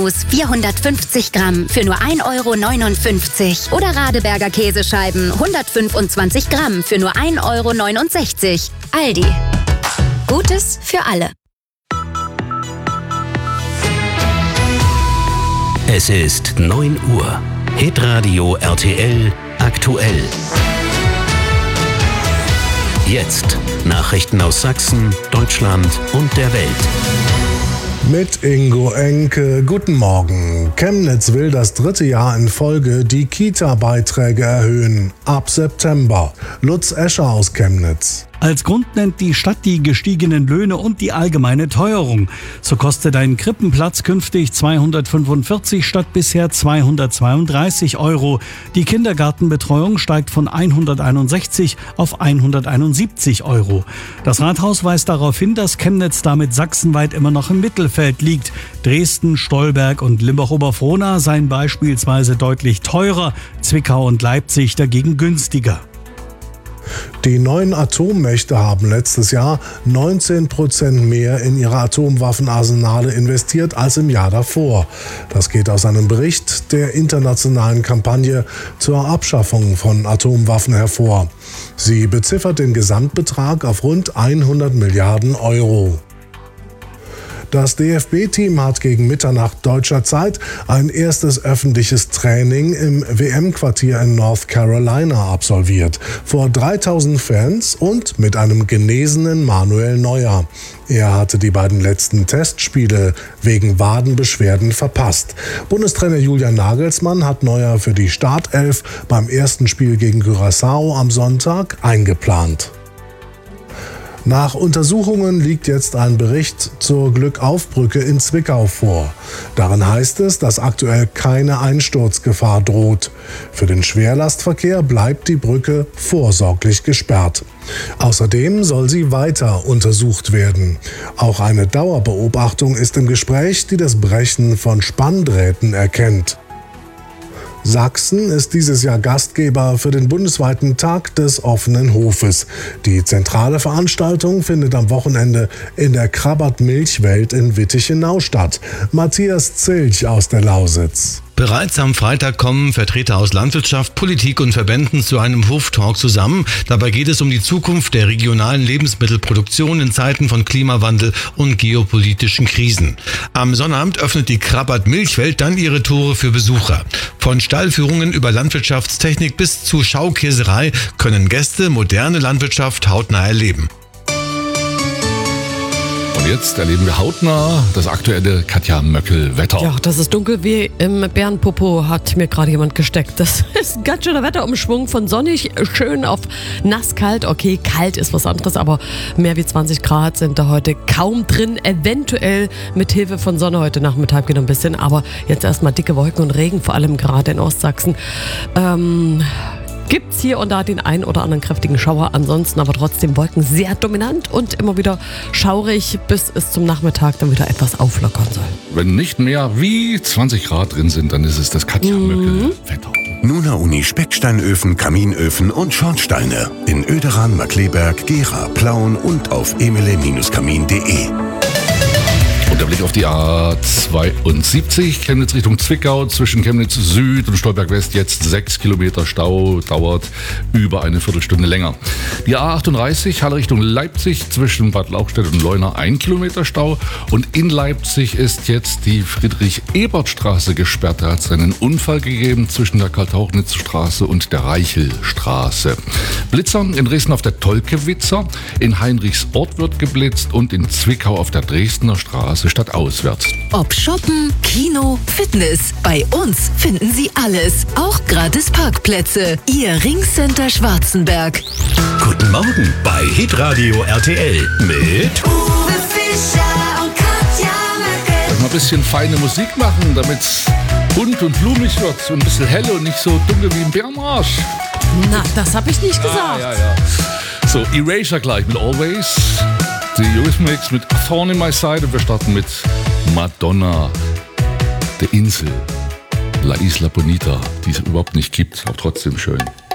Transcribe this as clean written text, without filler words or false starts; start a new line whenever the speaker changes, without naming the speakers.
Apfelmus 450 Gramm für nur 1,59 € oder Radeberger Käsescheiben 125 Gramm für nur 1,69 €. Aldi. Gutes für alle.
Es ist 9 Uhr. Hitradio RTL aktuell. Jetzt Nachrichten aus Sachsen, Deutschland und der Welt.
Mit Ingo Enke, guten Morgen. Chemnitz will das 3. Jahr in Folge die Kita-Beiträge erhöhen. Ab September. Lutz Escher aus Chemnitz.
Als Grund nennt die Stadt die gestiegenen Löhne und die allgemeine Teuerung. So kostet ein Krippenplatz künftig 245 statt bisher 232 €. Die Kindergartenbetreuung steigt von 161 auf 171 €. Das Rathaus weist darauf hin, dass Chemnitz damit sachsenweit immer noch im Mittelfeld liegt. Dresden, Stolberg und Limbach-Oberfrohna seien beispielsweise deutlich teurer, Zwickau und Leipzig dagegen günstiger.
Die 9 Atommächte haben letztes Jahr 19% mehr in ihre Atomwaffenarsenale investiert als im Jahr davor. Das geht aus einem Bericht der internationalen Kampagne zur Abschaffung von Atomwaffen hervor. Sie beziffert den Gesamtbetrag auf rund 100 Milliarden €. Das DFB-Team hat gegen Mitternacht deutscher Zeit ein erstes öffentliches Training im WM-Quartier in North Carolina absolviert. Vor 3000 Fans und mit einem genesenen Manuel Neuer. Er hatte die beiden letzten Testspiele wegen Wadenbeschwerden verpasst. Bundestrainer Julian Nagelsmann hat Neuer für die Startelf beim ersten Spiel gegen Curaçao am Sonntag eingeplant. Nach Untersuchungen liegt jetzt ein Bericht zur Glückaufbrücke in Zwickau vor. Darin heißt es, dass aktuell keine Einsturzgefahr droht. Für den Schwerlastverkehr bleibt die Brücke vorsorglich gesperrt. Außerdem soll sie weiter untersucht werden. Auch eine Dauerbeobachtung ist im Gespräch, die das Brechen von Spanndrähten erkennt. Sachsen ist dieses Jahr Gastgeber für den bundesweiten Tag des offenen Hofes. Die zentrale Veranstaltung findet am Wochenende in der Krabbert-Milchwelt in Wittichenau statt. Matthias Zilch aus der Lausitz.
Bereits am Freitag kommen Vertreter aus Landwirtschaft, Politik und Verbänden zu einem Hoftalk zusammen. Dabei geht es um die Zukunft der regionalen Lebensmittelproduktion in Zeiten von Klimawandel und geopolitischen Krisen. Am Sonnabend öffnet die Krabbert-Milchwelt dann ihre Tore für Besucher. Von Stallführungen über Landwirtschaftstechnik bis zu Schaukäserei können Gäste moderne Landwirtschaft hautnah erleben.
Jetzt erleben wir hautnah das aktuelle Katja Möckel-Wetter.
Ja, das ist dunkel wie im Bärenpopo, hat mir gerade jemand gesteckt. Das ist ein ganz schöner Wetterumschwung von sonnig, schön auf nasskalt. Okay, kalt ist was anderes, aber mehr wie 20 Grad sind da heute kaum drin. Eventuell mit Hilfe von Sonne heute Nachmittag wieder ein bisschen, aber jetzt erstmal dicke Wolken und Regen, vor allem gerade in Ostsachsen. Gibt's hier und da den einen oder anderen kräftigen Schauer, ansonsten aber trotzdem Wolken sehr dominant und immer wieder schaurig, bis es zum Nachmittag dann wieder etwas auflockern soll.
Wenn nicht mehr wie 20 Grad drin sind, dann ist es das Katja Möckel-Wetter.
Nuna Uni Specksteinöfen, Kaminöfen und Schornsteine in Oederan, Markleberg, Gera, Plauen und auf emele-kamin.de.
Und der Blick auf die A72, Chemnitz Richtung Zwickau, zwischen Chemnitz Süd und Stolberg West jetzt 6 Kilometer Stau, dauert über eine Viertelstunde länger. Die A38, Halle Richtung Leipzig, zwischen Bad Lauchstädt und Leuna 1 Kilometer Stau. Und in Leipzig ist jetzt die Friedrich-Ebert-Straße gesperrt. Da hat es einen Unfall gegeben zwischen der Karl-Tauchnitz-Straße und der Reichelstraße. Blitzer in Dresden auf der Tolkewitzer, in Heinrichsort wird geblitzt und in Zwickau auf der Dresdner Straße statt auswärts.
Ob Shoppen, Kino, Fitness, bei uns finden Sie alles. Auch gratis Parkplätze. Ihr Ringcenter Schwarzenberg.
Guten Morgen bei Hitradio RTL mit
Uwe Fischer und Katja Möckel.
Mal ein bisschen feine Musik machen, damit es bunt und blumig wird. So ein bisschen hell und nicht so dunkel wie ein Bärenmarsch.
Na, das habe ich nicht gesagt.
Ja. So, Erasure gleich mit Always. Die Eurythmics mit A Thorn in My Side und wir starten mit Madonna, der Insel, La Isla Bonita, die es überhaupt nicht gibt, aber trotzdem schön.